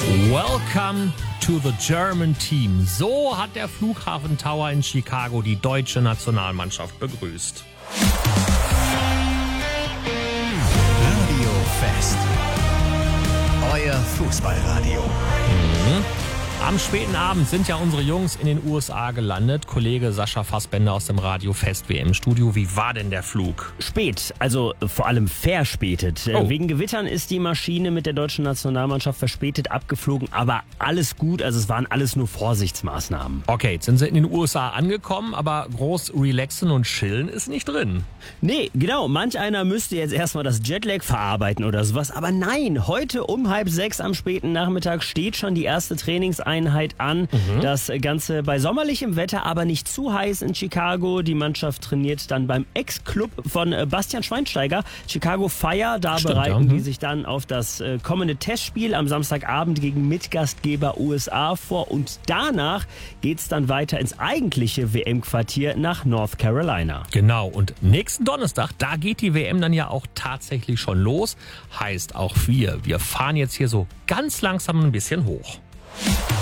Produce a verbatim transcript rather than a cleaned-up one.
Welcome to the German Team. So hat der Flughafen Tower in Chicago die deutsche Nationalmannschaft begrüßt. Radio Fest. Euer Fußballradio. Mhm. Am späten Abend sind ja unsere Jungs in den U S A gelandet. Kollege Sascha Fassbender aus dem Radio Fest W M-Studio. Wie war denn der Flug? Spät, also vor allem verspätet. Oh. Wegen Gewittern ist die Maschine mit der deutschen Nationalmannschaft verspätet abgeflogen, aber alles gut, also es waren alles nur Vorsichtsmaßnahmen. Okay, jetzt sind sie in den U S A angekommen, aber groß relaxen und chillen ist nicht drin. Nee, genau, manch einer müsste jetzt erstmal das Jetlag verarbeiten oder sowas, aber nein, heute um halb sechs am späten Nachmittag steht schon die erste Trainingseinheit an. Mhm. Das Ganze bei sommerlichem Wetter, aber nicht zu heiß in Chicago. Die Mannschaft trainiert dann beim Ex-Club von Bastian Schweinsteiger, Chicago Fire. Da Stimmt, bereiten ja. die sich dann auf das äh, kommende Testspiel am Samstagabend gegen Mitgastgeber U S A vor. Und danach geht's dann weiter ins eigentliche W M-Quartier nach North Carolina. Genau, und nächsten Donnerstag, da geht die W M dann ja auch tatsächlich schon los. Heißt auch wir, wir fahren jetzt hier so ganz langsam ein bisschen hoch.